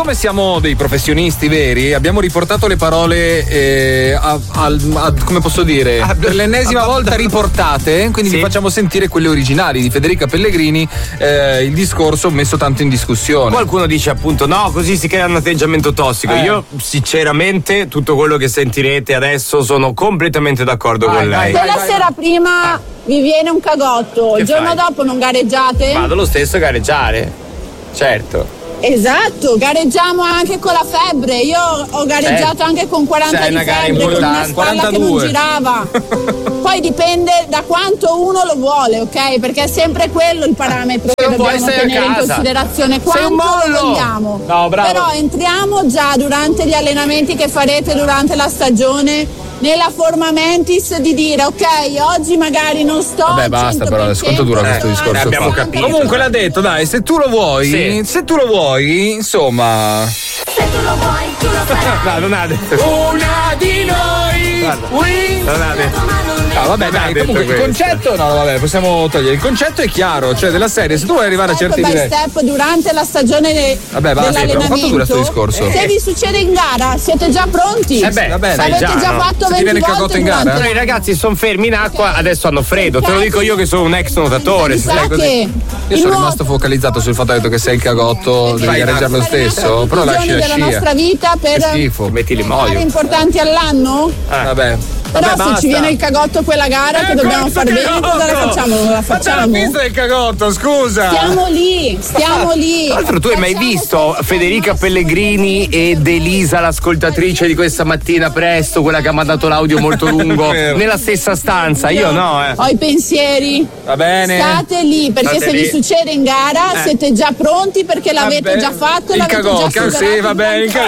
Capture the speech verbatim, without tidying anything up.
siccome siamo dei professionisti veri, abbiamo riportato le parole eh, a, a, a, come posso dire, ah, per l'ennesima volta riportate, quindi sì. vi facciamo sentire quelle originali di Federica Pellegrini, eh, il discorso messo tanto in discussione. Qualcuno dice appunto no, così si crea un atteggiamento tossico. Eh. Io sinceramente tutto quello che sentirete adesso sono completamente d'accordo vai, con lei. Se la sera prima ah. vi viene un cagotto, che il giorno fai? Dopo non gareggiate? Vado lo stesso a gareggiare, certo. Esatto, gareggiamo anche con la febbre. Io ho gareggiato eh, anche con quaranta di febbre, con una spalla quarantadue. Che non girava. Poi dipende da quanto uno lo vuole, ok? Perché è sempre quello il parametro che dobbiamo tenere in considerazione. Quanto lo vogliamo. No, bravo. Però entriamo già durante gli allenamenti che farete durante la stagione nella forma mentis di dire ok, oggi magari non sto. Vabbè, basta, però adesso quanto dura questo eh, discorso? Abbiamo qua. capito. Comunque l'ha detto, dai, se tu lo vuoi, sì. se tu lo vuoi, insomma. Se tu lo vuoi, tu lo farai. No, non ha detto. Una di noi. Guarda, non ha detto. No, vabbè, dai, comunque il concetto, no, vabbè, possiamo togliere. Il concetto è chiaro, cioè della serie, se tu vuoi arrivare a certi livelli. Step by step durante la stagione de- vabbè, va, dell'allenamento. Quanto dura questo discorso? Se vi succede in gara, siete già pronti? Eh beh, va bene, avete già, già no? fatto Se ti viene il cagotto in gara? Però i ragazzi sono fermi in acqua, adesso hanno freddo. Te lo dico io che sono un ex nuotatore. Sa sai così. che Io sono rimasto focalizzato sul fatto che sei il cagotto, devi gareggiare lo stesso, però lasci la della scia. nostra vita per metti gare l'imoio. importanti all'anno? Eh. Vabbè. Però Vabbè, se basta. ci viene il cagotto quella gara eh, che dobbiamo far bene, cosa la facciamo? Non la facciamo? Ma pista del cagotto, scusa. Stiamo lì, stiamo lì. Tra l'altro tu hai mai visto Federica Pellegrini ed Elisa, l'ascoltatrice di questa mattina presto, quella che ha mandato l'audio molto lungo, nella stessa stanza? Io no, eh. Ho i pensieri. Va bene. State lì, perché State se lì. vi succede in gara Eh. siete già pronti perché l'avete Vabbè. già fatto e Il l'avete cagotto, già superato sì, va bene, il durante